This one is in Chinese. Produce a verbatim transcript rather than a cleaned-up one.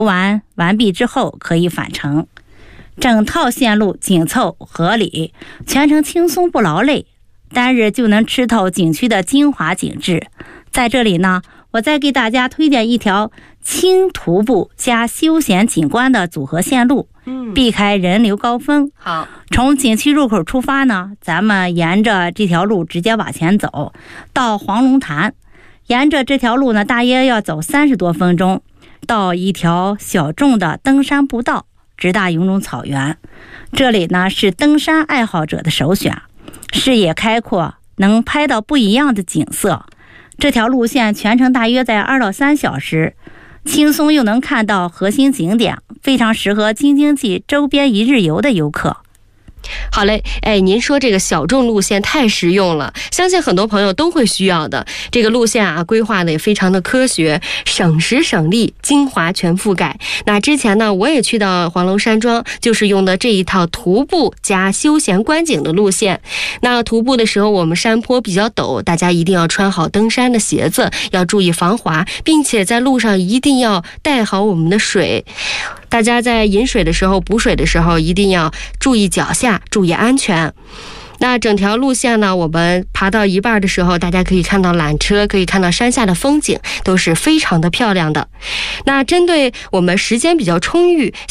完完毕之后可以返程。整套线路紧凑合理，全程轻松不劳累，单日就能吃透景区的精华景致。在这里呢，我再给大家推荐一条轻徒步加休闲景观的组合线路， 嗯， 避开人流高峰。 好， 从景区入口出发呢，咱们沿着这条路直接往前走，到黄龙潭。沿着这条路呢，大约要走三十多分钟，到一条小众的登山步道，直达永隆草原。这里呢是登山爱好者的首选，视野开阔，能拍到不一样的景色。这条路线全程大约在二到三小时，轻松又能看到核心景点，非常适合京津冀周边一日游的游客。 好嘞，哎，您说这个小众路线太实用了，相信很多朋友都会需要的。这个路线啊，规划的也非常的科学，省时省力，精华全覆盖。那之前呢，我也去到黄龙山庄，就是用的这一套徒步加休闲观景的路线。那徒步的时候，我们山坡比较陡，大家一定要穿好登山的鞋子，要注意防滑，并且在路上一定要带好我们的水。大家在饮水的时候、补水的时候，一定要注意脚下，注意安全。那整条路线呢，我们爬到一半的时候，大家可以看到缆车，可以看到山下的风景，都是非常的漂亮的。那针对我们时间比较充裕，